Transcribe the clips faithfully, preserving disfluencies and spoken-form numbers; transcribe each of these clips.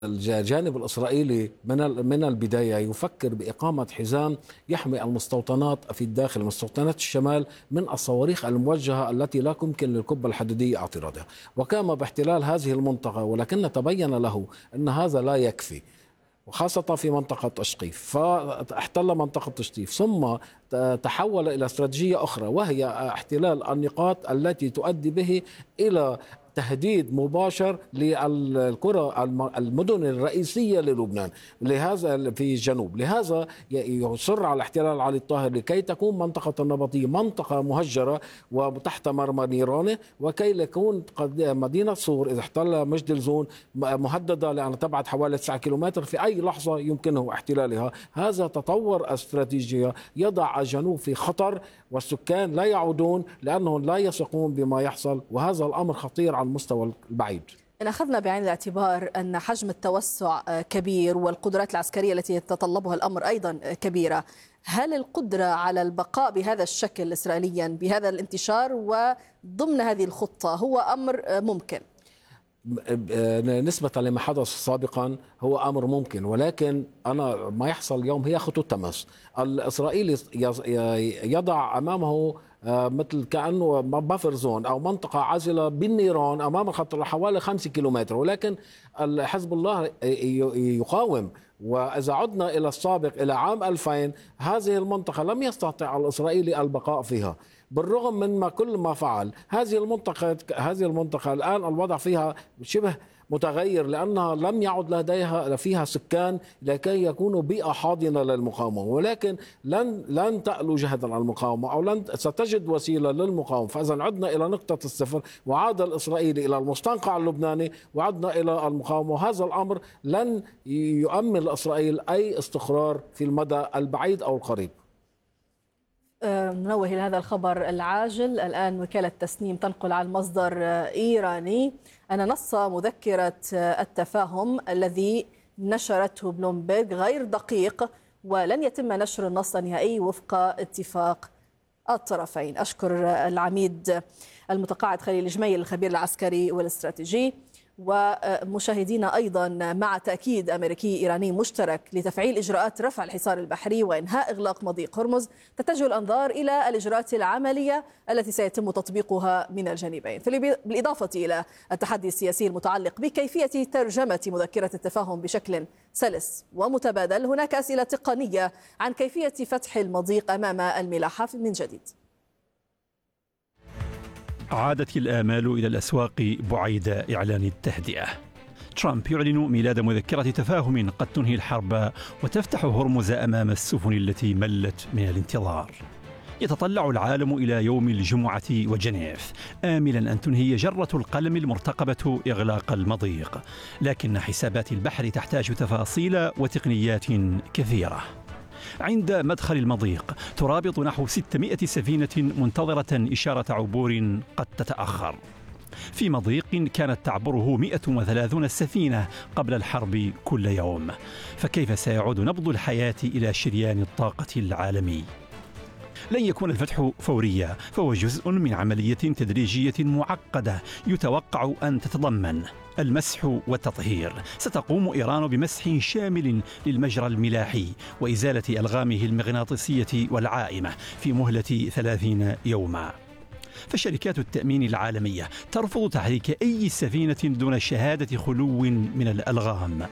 الجانب الإسرائيلي من من البداية يفكر بإقامة حزام يحمي المستوطنات في الداخل، مستوطنات الشمال، من الصواريخ الموجهة التي لا يمكن للقبة الحديدية اعتراضها، وقام باحتلال هذه المنطقة، ولكن تبين له أن هذا لا يكفي، وخاصة في منطقة تشقيف، فاحتل منطقة تشقيف ثم تحول إلى استراتيجية أخرى، وهي احتلال النقاط التي تؤدي به إلى تهديد مباشر للقرى المدن الرئيسية للبنان، لهذا في الجنوب. لهذا يصر على احتلال علي الطاهر لكي تكون منطقة النبطية منطقة مهجرة وتحت مرمى نيرانه، وكي يكون مدينة صور إذا احتل مجد الزون مهددة لأن تبعد حوالي تسعة كيلومتر في أي لحظة يمكنه احتلالها. هذا تطور استراتيجية يضع الجنوب في خطر، والسكان لا يعودون لأنهم لا يثقون بما يحصل، وهذا الأمر خطير على المستوى البعيد. إن أخذنا بعين الاعتبار أن حجم التوسع كبير والقدرات العسكرية التي يتطلبها الأمر أيضا كبيرة، هل القدرة على البقاء بهذا الشكل إسرائيليا بهذا الانتشار وضمن هذه الخطة هو أمر ممكن؟ نسبة لما حدث سابقا هو أمر ممكن، ولكن أنا ما يحصل اليوم هي خطوة تماس. الإسرائيلي يضع أمامه مثل كأنه بافر زون أو منطقة عازلة بالنيران أمام الخط حوالي خمسة كيلومتر، ولكن حزب الله يقاوم. وإذا عدنا إلى السابق إلى عام ألفين، هذه المنطقة لم يستطع الإسرائيلي البقاء فيها بالرغم من ما كل ما فعل. هذه المنطقة هذه المنطقة الآن الوضع فيها شبه متغير، لأنها لم يعد لديها فيها سكان لكي يكونوا بيئة حاضنة للمقاومة، ولكن لن لن تألو جهدا المقاومة أو لن ستجد وسيلة للمقاومة. فإذا عدنا إلى نقطة الصفر وعاد الإسرائيلي إلى المستنقع اللبناني وعدنا إلى المقاومة، وهذا الأمر لن يؤمن لإسرائيل أي استقرار في المدى البعيد أو القريب. ننوه إلى هذا الخبر العاجل. الآن وكالة تسنيم تنقل عن مصدر إيراني أن نص مذكرة التفاهم الذي نشرته بلومبرغ غير دقيق ولن يتم نشر النص النهائي وفق اتفاق الطرفين. أشكر العميد المتقاعد خليل جميل الخبير العسكري والاستراتيجي. ومشاهدينا أيضا مع تأكيد أمريكي إيراني مشترك لتفعيل إجراءات رفع الحصار البحري وإنهاء إغلاق مضيق هرمز، تتجه الأنظار إلى الإجراءات العملية التي سيتم تطبيقها من الجانبين، بالإضافة إلى التحدي السياسي المتعلق بكيفية ترجمة مذكرة التفاهم بشكل سلس ومتبادل. هناك أسئلة تقنية عن كيفية فتح المضيق أمام الملاحة من جديد. عادت الآمال إلى الأسواق بعيد إعلان التهدئة. ترامب يعلن ميلاد مذكرة تفاهم قد تنهي الحرب وتفتح هرمز أمام السفن التي ملت من الانتظار. يتطلع العالم إلى يوم الجمعة وجنيف آملا أن تنهي جرة القلم المرتقبة إغلاق المضيق، لكن حسابات البحر تحتاج تفاصيل وتقنيات كثيرة. عند مدخل المضيق ترابط نحو ستمائة سفينة منتظرة إشارة عبور قد تتأخر، في مضيق كانت تعبره مئة وثلاثين سفينة قبل الحرب كل يوم. فكيف سيعود نبض الحياة إلى شريان الطاقة العالمي؟ لن يكون الفتح فوريا، فهو جزء من عملية تدريجية معقدة يتوقع أن تتضمن المسح والتطهير. ستقوم إيران بمسح شامل للمجرى الملاحي وإزالة ألغامه المغناطيسية والعائمة في مهلة ثلاثين يوما. فشركات التأمين العالمية ترفض تحريك أي سفينة دون شهادة خلو من الألغام.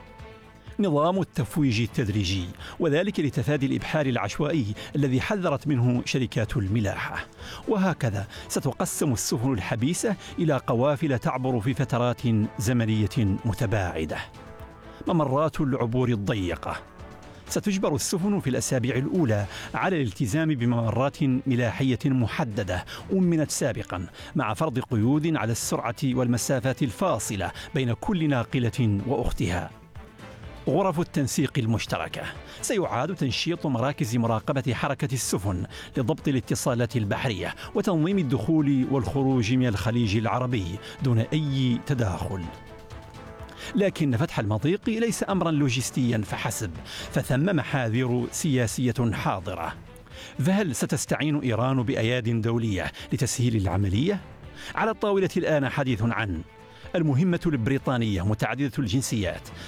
نظام التفويج التدريجي، وذلك لتفادي الإبحار العشوائي الذي حذرت منه شركات الملاحة. وهكذا ستقسم السفن الحبيسة إلى قوافل تعبر في فترات زمنية متباعدة. ممرات العبور الضيقة، ستجبر السفن في الأسابيع الأولى على الالتزام بممرات ملاحية محددة أمنت سابقا، مع فرض قيود على السرعة والمسافات الفاصلة بين كل ناقلة وأختها. غرف التنسيق المشتركة، سيعاد تنشيط مراكز مراقبة حركة السفن لضبط الاتصالات البحرية وتنظيم الدخول والخروج من الخليج العربي دون أي تداخل. لكن فتح المضيق ليس أمرا لوجستيا فحسب، فثم محاذير سياسية حاضرة. فهل ستستعين إيران بأياد دولية لتسهيل العملية؟ على الطاولة الآن حديث عن المهمة البريطانية متعددة الجنسيات